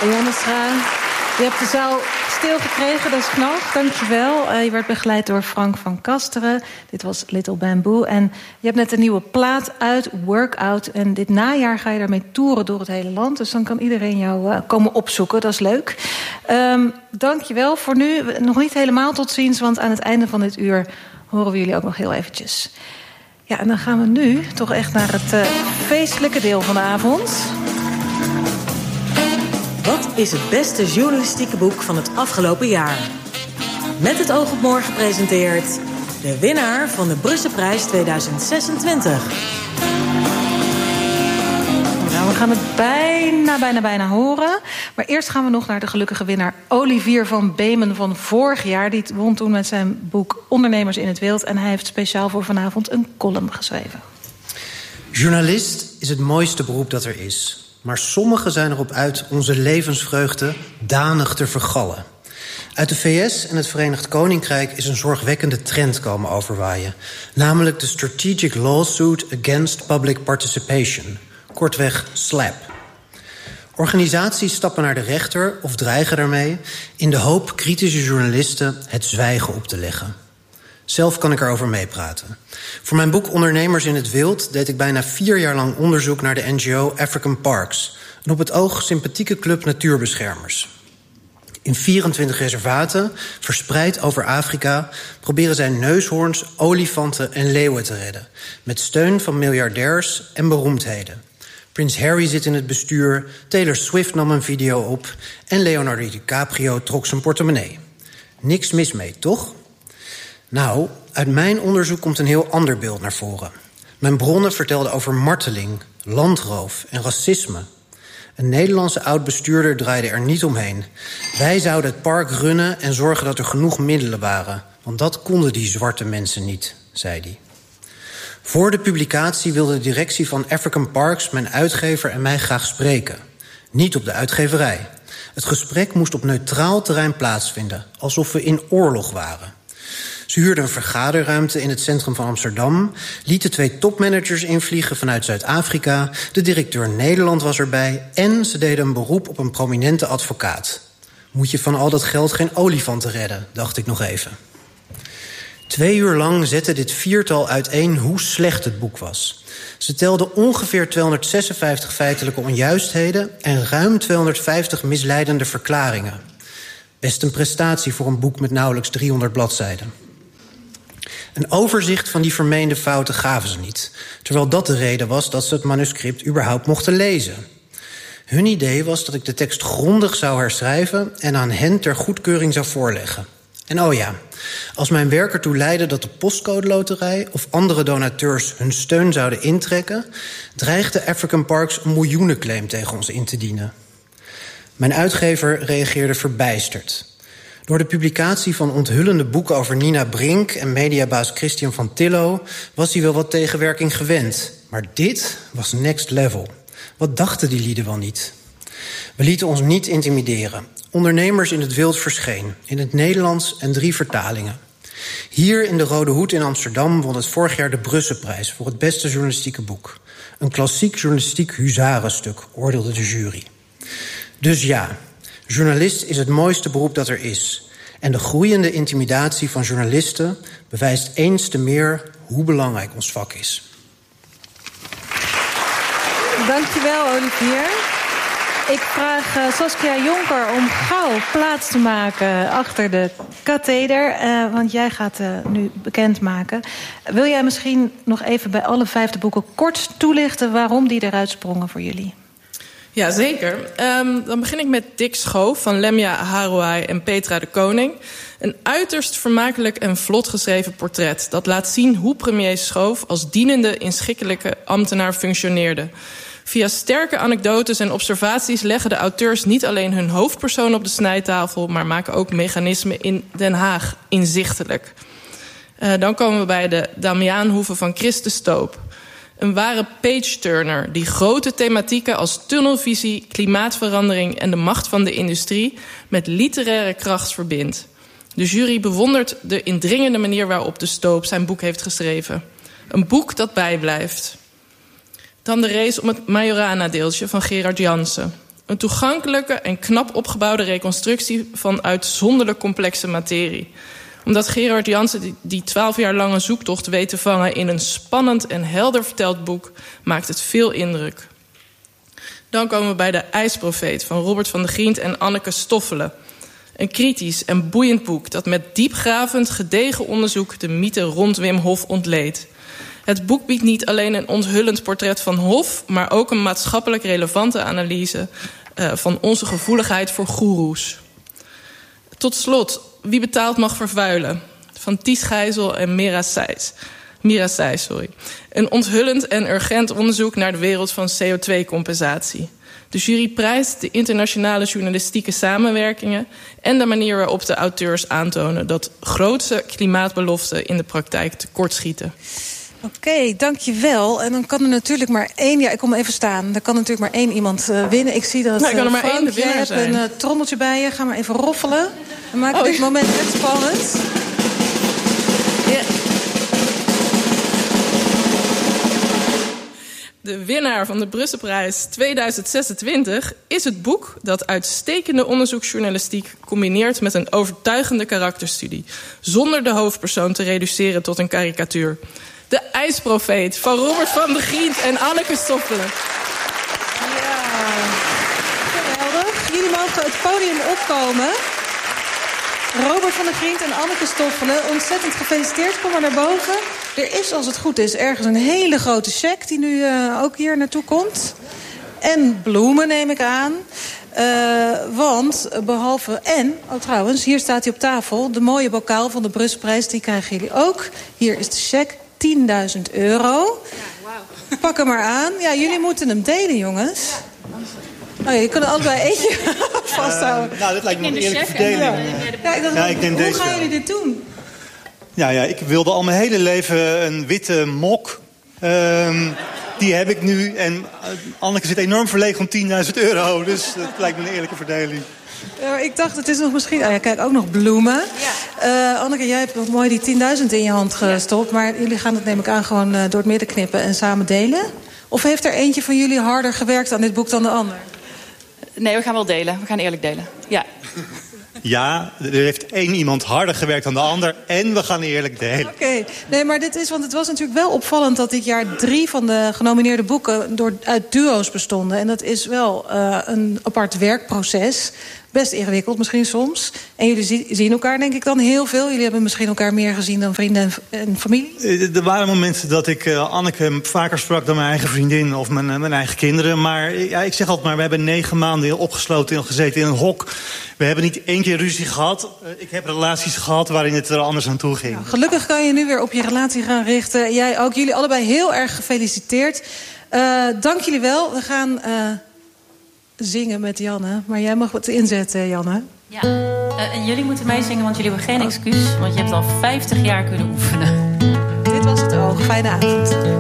Jannesra, je hebt de zaal stilgekregen, dat is knap, dankjewel. Je werd begeleid door Frank van Kasteren. Dit was Little Bamboo. En je hebt net een nieuwe plaat uit, Workout. En dit najaar ga je daarmee toeren door het hele land. Dus dan kan iedereen jou komen opzoeken, dat is leuk. Dankjewel voor nu. Nog niet helemaal tot ziens, want aan het einde van dit uur horen we jullie ook nog heel eventjes. Ja, en dan gaan we nu toch echt naar het feestelijke deel van de avond. Wat is het beste journalistieke boek van het afgelopen jaar? Met het oog op morgen presenteert de winnaar van de Brusselprijs 2026. Nou, we gaan het bijna horen. Maar eerst gaan we nog naar de gelukkige winnaar Olivier van Beemen van vorig jaar. Die won toen met zijn boek Ondernemers in het Wild. En hij heeft speciaal voor vanavond een column geschreven. Journalist is het mooiste beroep dat er is. Maar sommigen zijn erop uit onze levensvreugde danig te vergallen. Uit de VS en het Verenigd Koninkrijk is een zorgwekkende trend komen overwaaien. Namelijk de Strategic Lawsuit Against Public Participation. Kortweg SLAP. Organisaties stappen naar de rechter of dreigen daarmee in de hoop kritische journalisten het zwijgen op te leggen. Zelf kan ik erover meepraten. Voor mijn boek Ondernemers in het Wild deed ik bijna 4 jaar lang onderzoek naar de NGO African Parks, een op het oog sympathieke club natuurbeschermers. In 24 reservaten, verspreid over Afrika, proberen zij neushoorns, olifanten en leeuwen te redden, met steun van miljardairs en beroemdheden. Prins Harry zit in het bestuur, Taylor Swift nam een video op en Leonardo DiCaprio trok zijn portemonnee. Niks mis mee, toch? Nou, uit mijn onderzoek komt een heel ander beeld naar voren. Mijn bronnen vertelden over marteling, landroof en racisme. Een Nederlandse oud-bestuurder draaide er niet omheen. Wij zouden het park runnen en zorgen dat er genoeg middelen waren. Want dat konden die zwarte mensen niet, zei hij. Voor de publicatie wilde de directie van African Parks mijn uitgever en mij graag spreken. Niet op de uitgeverij. Het gesprek moest op neutraal terrein plaatsvinden, alsof we in oorlog waren. Ze huurden een vergaderruimte in het centrum van Amsterdam, lieten 2 topmanagers invliegen vanuit Zuid-Afrika, de directeur Nederland was erbij en ze deden een beroep op een prominente advocaat. Moet je van al dat geld geen olifanten redden, dacht ik nog even. 2 uur lang zette dit viertal uiteen hoe slecht het boek was. Ze telden ongeveer 256 feitelijke onjuistheden en ruim 250 misleidende verklaringen. Best een prestatie voor een boek met nauwelijks 300 bladzijden. Een overzicht van die vermeende fouten gaven ze niet, terwijl dat de reden was dat ze het manuscript überhaupt mochten lezen. Hun idee was dat ik de tekst grondig zou herschrijven en aan hen ter goedkeuring zou voorleggen. En oh ja, als mijn werk ertoe leidde dat de Postcode Loterij of andere donateurs hun steun zouden intrekken, dreigde African Parks een miljoenenclaim tegen ons in te dienen. Mijn uitgever reageerde verbijsterd. Door de publicatie van onthullende boeken over Nina Brink en mediabaas Christian van Tillo was hij wel wat tegenwerking gewend. Maar dit was next level. Wat dachten die lieden wel niet? We lieten ons niet intimideren. Ondernemers in het Wild verscheen, in het Nederlands en 3 vertalingen. Hier in de Rode Hoed in Amsterdam won het vorig jaar de Brusselprijs voor het beste journalistieke boek. Een klassiek journalistiek huzarenstuk, oordeelde de jury. Dus ja, journalist is het mooiste beroep dat er is. En de groeiende intimidatie van journalisten bewijst eens te meer hoe belangrijk ons vak is. Dankjewel, Olivier. Ik vraag Saskia Jonker om gauw plaats te maken achter de katheder. Want jij gaat nu bekendmaken. Wil jij misschien nog even bij alle 5 boeken kort toelichten waarom die eruit sprongen voor jullie? Ja, zeker. Dan begin ik met Dick Schoof van Lemia Harouai en Petra de Koning. Een uiterst vermakelijk en vlot geschreven portret. Dat laat zien hoe premier Schoof als dienende inschikkelijke ambtenaar functioneerde. Via sterke anekdotes en observaties leggen de auteurs niet alleen hun hoofdpersoon op de snijtafel, maar maken ook mechanismen in Den Haag inzichtelijk. Dan komen we bij de Damiaanhoeve van Chris de Stoop. Een ware page-turner die grote thematieken als tunnelvisie, klimaatverandering en de macht van de industrie met literaire kracht verbindt. De jury bewondert de indringende manier waarop de Stoop zijn boek heeft geschreven. Een boek dat bijblijft. Dan de race om het Majorana-deeltje van Gerard Jansen. Een toegankelijke en knap opgebouwde reconstructie van uitzonderlijk complexe materie. Omdat Gerard Jansen die 12 jaar lange zoektocht weet te vangen in een spannend en helder verteld boek, maakt het veel indruk. Dan komen we bij De IJsprofeet van Robert van de Grient en Anneke Stoffelen. Een kritisch en boeiend boek dat met diepgravend, gedegen onderzoek de mythe rond Wim Hof ontleedt. Het boek biedt niet alleen een onthullend portret van Hof, maar ook een maatschappelijk relevante analyse van onze gevoeligheid voor goeroes. Tot slot, Wie betaalt mag vervuilen, van Ties Gijzel en Mira Seijs. Een onthullend en urgent onderzoek naar de wereld van CO2-compensatie. De jury prijst de internationale journalistieke samenwerkingen en de manier waarop de auteurs aantonen dat grootse klimaatbeloften in de praktijk tekortschieten. Oké, dankjewel. En dan kan er natuurlijk maar één... Ja, ik kom even staan. Er kan natuurlijk maar één iemand winnen. Ik zie dat... Nou, kan er maar één de winnaar jij zijn. hebt een trommeltje bij je. Ga maar even roffelen. We maken dit moment echt spannend. Ja. De winnaar van de Brusselprijs 2026 is het boek dat uitstekende onderzoeksjournalistiek combineert met een overtuigende karakterstudie, zonder de hoofdpersoon te reduceren tot een karikatuur. De IJsprofeet van Robert van de Grient en Anneke Stoffelen. Ja, geweldig. Jullie mogen het podium opkomen. Robert van de Grient en Anneke Stoffelen, ontzettend gefeliciteerd. Kom maar naar boven. Er is, als het goed is, ergens een hele grote cheque die nu ook hier naartoe komt. En bloemen, neem ik aan. Want behalve... En, oh trouwens, hier staat hij op tafel. De mooie bokaal van de Brusselprijs, die krijgen jullie ook. Hier is de cheque, €10.000. Ja, wow. Pak hem maar aan. Ja, jullie moeten hem delen, jongens. Oh, je kunt er allebei eentje vasthouden. Nou, dat lijkt me een eerlijke verdeling. Ik neem hoe gaan jullie dit doen? Ja, ik wilde al mijn hele leven een witte mok. Die heb ik nu. En Anneke zit enorm verlegen om €10.000. Dus dat lijkt me een eerlijke verdeling. Ja, ik dacht, het is nog misschien... Oh ja, kijk, ook nog bloemen. Ja. Anneke, jij hebt nog mooi die 10.000 in je hand gestopt. Maar jullie gaan het, neem ik aan, gewoon door het midden knippen en samen delen? Of heeft er eentje van jullie harder gewerkt aan dit boek dan de ander? Nee, we gaan wel delen. We gaan eerlijk delen. Ja. Ja, er heeft één iemand harder gewerkt dan de ander. En we gaan eerlijk delen. Oké. Nee, maar dit is... Want het was natuurlijk wel opvallend dat dit jaar 3 van de genomineerde boeken uit duo's bestonden. En dat is wel een apart werkproces. Best ingewikkeld misschien soms. En jullie zien elkaar denk ik dan heel veel. Jullie hebben misschien elkaar meer gezien dan vrienden en familie. Er waren momenten dat ik Anneke vaker sprak dan mijn eigen vriendin of mijn eigen kinderen. Maar ja, ik zeg altijd maar, we hebben 9 maanden opgesloten gezeten in een hok. We hebben niet 1 keer ruzie gehad. Ik heb relaties gehad waarin het er anders aan toe ging. Nou, gelukkig kan je nu weer op je relatie gaan richten. Jij ook. Jullie allebei heel erg gefeliciteerd. Dank jullie wel. We gaan... zingen met Janne. Maar jij mag wat inzetten, Janne. Ja, en jullie moeten meezingen, want jullie hebben geen excuus. Want je hebt al 50 jaar kunnen oefenen. Dit was Het Oog. Fijne avond.